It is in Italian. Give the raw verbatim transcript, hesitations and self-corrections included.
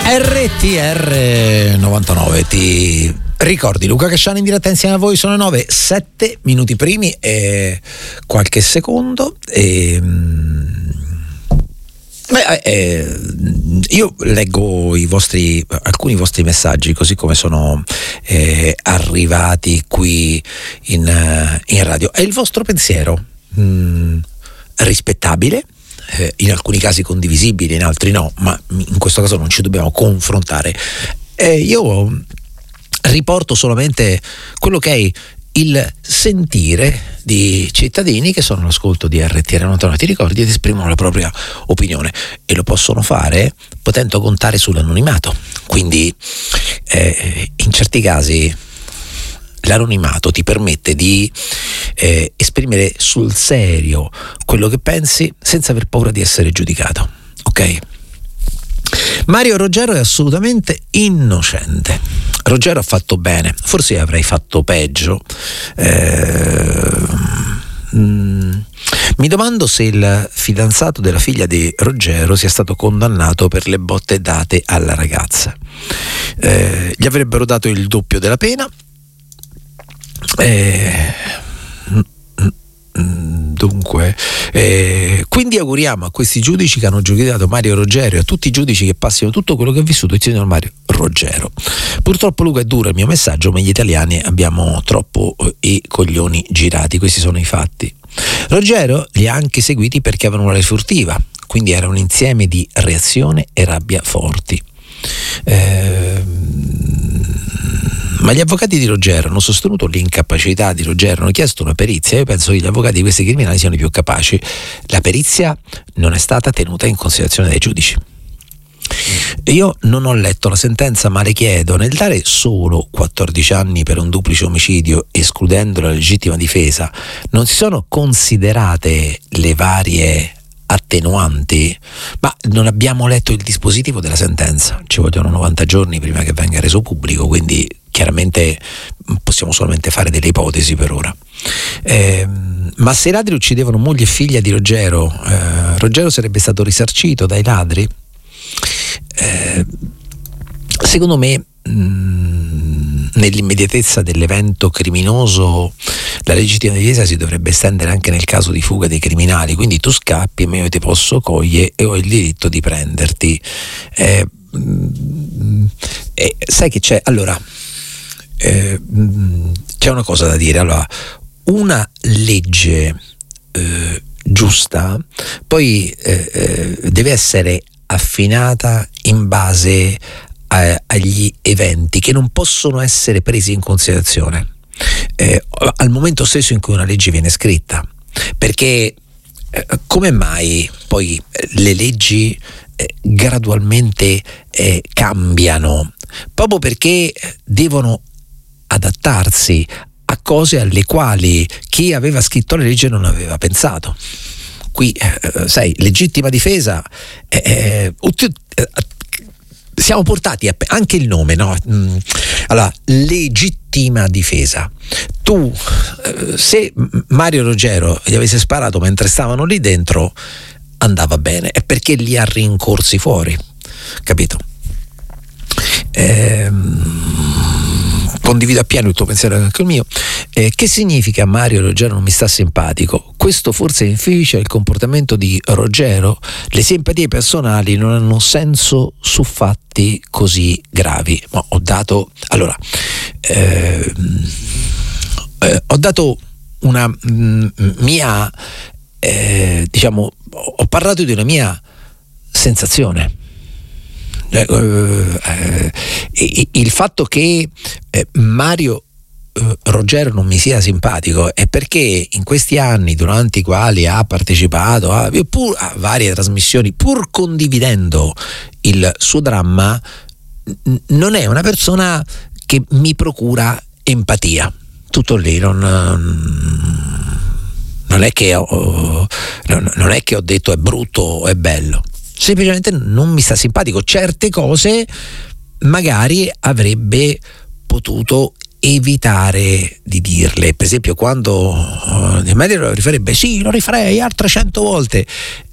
R T R novantanove, ti ricordi Luca Casciani in diretta insieme a voi? Sono nove, sette minuti primi e qualche secondo e, beh, eh, io leggo i vostri, alcuni vostri messaggi così come sono eh, arrivati qui in, in radio. È il vostro pensiero mh, rispettabile, Eh, in alcuni casi condivisibili, in altri no, ma in questo caso non ci dobbiamo confrontare. Eh, io riporto solamente quello che è il sentire di cittadini che sono all'ascolto di R T R novantanove, ti ricordi, ed esprimono la propria opinione e lo possono fare potendo contare sull'anonimato. Quindi eh, in certi casi l'anonimato ti permette di eh, esprimere sul serio quello che pensi senza aver paura di essere giudicato, ok? Mario Roggero è assolutamente innocente. Roggero ha fatto bene, forse avrei fatto peggio. Eh, mm, mi domando se il fidanzato della figlia di Roggero sia stato condannato per le botte date alla ragazza. Eh, gli avrebbero dato il doppio della pena. Eh, dunque eh, quindi auguriamo a questi giudici che hanno giudicato Mario Roggero e a tutti i giudici che passino tutto quello che ha vissuto il signor Mario Roggero. Purtroppo, Luca, è duro il mio messaggio, ma gli italiani abbiamo troppo i coglioni girati, questi sono i fatti. Roggero li ha anche seguiti perché avevano una furtiva, quindi era un insieme di reazione e rabbia forti. eh, Ma gli avvocati di Roggero hanno sostenuto l'incapacità di Roggero, hanno chiesto una perizia. Io penso che gli avvocati di questi criminali siano i più capaci. La perizia non è stata tenuta in considerazione dai giudici. Io non ho letto la sentenza, ma le chiedo, nel dare solo quattordici anni per un duplice omicidio, escludendo la legittima difesa, non si sono considerate le varie attenuanti? Ma non abbiamo letto il dispositivo della sentenza, ci vogliono novanta giorni prima che venga reso pubblico, quindi chiaramente possiamo solamente fare delle ipotesi per ora. Eh, ma se i ladri uccidevano moglie e figlia di Roggero, eh, Roggero sarebbe stato risarcito dai ladri? Eh, secondo me mh, nell'immediatezza dell'evento criminoso la legittima difesa si dovrebbe estendere anche nel caso di fuga dei criminali, quindi tu scappi ma io ti posso cogliere e ho il diritto di prenderti. Eh, mh, eh, sai che c'è? Allora eh, mh, c'è una cosa da dire. Allora, una legge eh, giusta poi eh, eh, deve essere affinata in base a, agli eventi che non possono essere presi in considerazione eh, al momento stesso in cui una legge viene scritta, perché eh, come mai poi le leggi eh, gradualmente eh, cambiano? Proprio perché devono adattarsi a cose alle quali chi aveva scritto la legge non aveva pensato. Qui, eh, sai, legittima difesa, eh, eh, siamo portati a, anche il nome, no? Allora, legittima difesa. Tu, eh, se Mario Roggero gli avesse sparato mentre stavano lì dentro, andava bene, è perché li ha rincorsi fuori, capito? Ehm Condivido appieno il tuo pensiero anche il mio. Eh, che significa Mario Roggero non mi sta simpatico? Questo forse inficia il comportamento di Roggero. Le simpatie personali non hanno senso su fatti così gravi. Ma ho dato allora eh, eh, ho dato una mh, mia eh, diciamo ho parlato di una mia sensazione. Eh, eh, il fatto che eh, Mario eh, Roggero non mi sia simpatico è perché in questi anni, durante i quali ha partecipato a, pur, a varie trasmissioni, pur condividendo il suo dramma, n- non è una persona che mi procura empatia. Tutto lì, non, non è che ho, non è che ho detto è brutto o è bello. Semplicemente non mi sta simpatico. Certe cose magari avrebbe potuto evitare di dirle. Per esempio, quando uh, Mario lo rifarebbe, sì, lo rifarei altre cento volte.